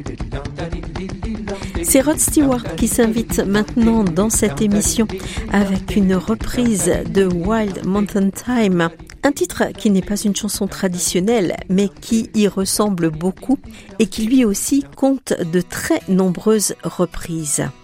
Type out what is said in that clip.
C'est Rod Stewart qui s'invite maintenant dans cette émission avec une reprise de Wild Mountain Thyme, un titre qui n'est pas une chanson traditionnelle mais qui y ressemble beaucoup et qui lui aussi compte de très nombreuses reprises.